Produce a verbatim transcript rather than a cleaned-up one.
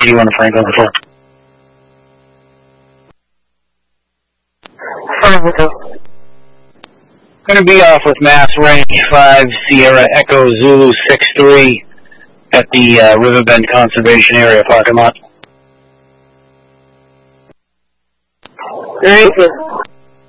eighty-one Franklin before. Going to be off with Mass Range five Sierra Echo Zulu six three at the uh, Riverbend Conservation Area parking lot. Thank you.